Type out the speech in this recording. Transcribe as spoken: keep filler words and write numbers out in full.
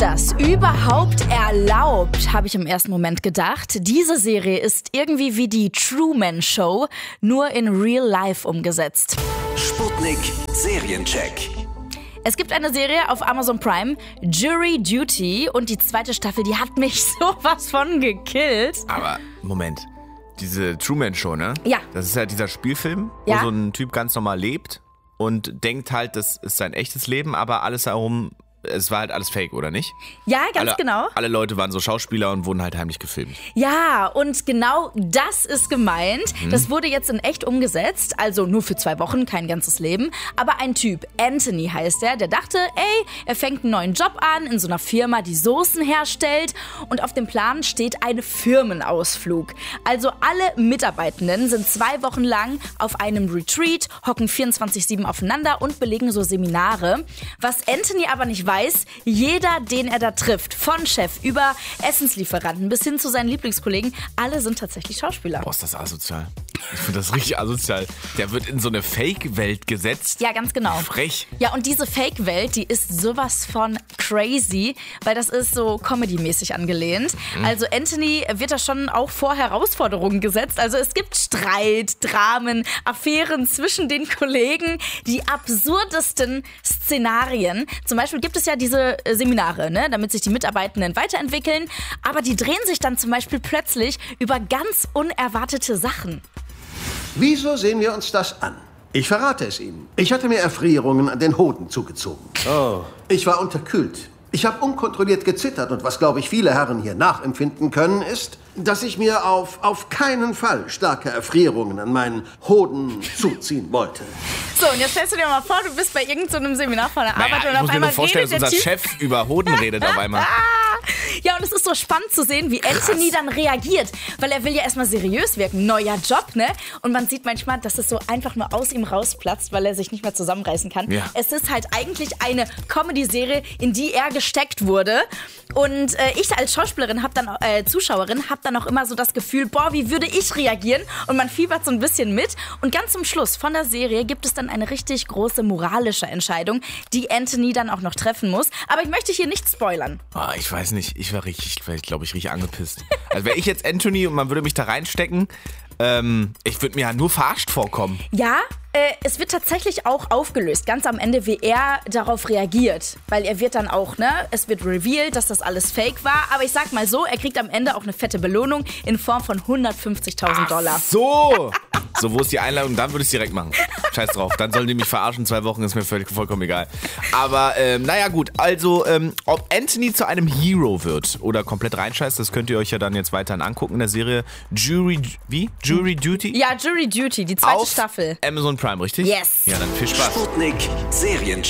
Ist das überhaupt erlaubt, habe ich im ersten Moment gedacht. Diese Serie ist irgendwie wie die Truman Show, nur in Real Life umgesetzt. Sputnik Seriencheck. Es gibt eine Serie auf Amazon Prime, Jury Duty, und die zweite Staffel, die hat mich sowas von gekillt. Aber Moment, diese Truman Show, ne? Ja. Das ist ja dieser Spielfilm, Ja. wo so ein Typ ganz normal lebt und denkt halt, das ist sein echtes Leben, aber alles herum, es war halt alles fake, oder nicht? Ja, ganz alle, genau. Alle Leute waren so Schauspieler und wurden halt heimlich gefilmt. Ja, und genau das ist gemeint. Hm. Das wurde jetzt in echt umgesetzt, also nur für zwei Wochen, kein ganzes Leben. Aber ein Typ, Anthony heißt er, der dachte, ey, er fängt einen neuen Job an in so einer Firma, die Soßen herstellt. Und auf dem Plan steht ein Firmenausflug. Also alle Mitarbeitenden sind zwei Wochen lang auf einem Retreat, hocken vierundzwanzig sieben aufeinander und belegen so Seminare. Was Anthony aber nicht weiß, jeder, den er da trifft, von Chef über Essenslieferanten bis hin zu seinen Lieblingskollegen, alle sind tatsächlich Schauspieler. Boah, ist das asozial. Ich finde das richtig asozial. Der wird in so eine Fake-Welt gesetzt. Ja, ganz genau. Frech. Ja, und diese Fake-Welt, die ist sowas von crazy, weil das ist so Comedy-mäßig angelehnt. Mhm. Also Anthony wird da schon auch vor Herausforderungen gesetzt. Also es gibt Streit, Dramen, Affären zwischen den Kollegen, die absurdesten Szenarien. Zum Beispiel gibt es ja diese Seminare, ne, damit sich die Mitarbeitenden weiterentwickeln, aber die drehen sich dann zum Beispiel plötzlich über ganz unerwartete Sachen. Wieso sehen wir uns das an? Ich verrate es Ihnen. Ich hatte mir Erfrierungen an den Hoden zugezogen. Oh. Ich war unterkühlt. Ich habe unkontrolliert gezittert und was, glaube ich, viele Herren hier nachempfinden können, ist, dass ich mir auf, auf keinen Fall starke Erfrierungen an meinen Hoden zuziehen wollte. So, und jetzt stellst du dir mal vor, du bist bei irgendeinem so Seminar von der Naja, Arbeit und ich auf muss mir einmal nur vorstellen, redet dass der unser Typ... Chef über Hoden redet auf einmal. Ja, und es ist so spannend zu sehen, wie Anthony dann reagiert, weil er will ja erstmal seriös wirken, neuer Job, ne? Und man sieht manchmal, dass es so einfach nur aus ihm rausplatzt, weil er sich nicht mehr zusammenreißen kann. Ja. Es ist halt eigentlich eine Comedy-Serie, in die er gesteckt wurde. Und äh, ich als Schauspielerin, hab dann, äh, Zuschauerin, habe dann auch immer so das Gefühl, boah, wie würde ich reagieren? Und man fiebert so ein bisschen mit. Und ganz zum Schluss von der Serie gibt es dann eine richtig große moralische Entscheidung, die Anthony dann auch noch treffen muss. Aber ich möchte hier nicht spoilern. Oh, ich weiß nicht, ich war richtig, ich glaube ich, richtig angepisst. Also wäre ich jetzt Anthony und man würde mich da reinstecken, ähm, ich würde mir ja nur verarscht vorkommen. Ja, äh, es wird tatsächlich auch aufgelöst, ganz am Ende, wie er darauf reagiert. Weil er wird dann auch, ne, es wird revealed, dass das alles fake war. Aber ich sag mal so, er kriegt am Ende auch eine fette Belohnung in Form von hundertfünfzigtausend Dollar. So! So, wo ist die Einladung? Dann würde ich es direkt machen. Scheiß drauf. Dann sollen die mich verarschen, zwei Wochen, ist mir völlig, vollkommen egal. Aber, ähm, naja gut, also, ähm, ob Anthony zu einem Hero wird oder komplett reinscheißt, das könnt ihr euch ja dann jetzt weiterhin angucken in der Serie Jury, wie? Jury Duty? Ja, Jury Duty, die zweite Auf Staffel. Amazon Prime, richtig? Yes. Ja, dann viel Spaß. Sputnik Seriencheck.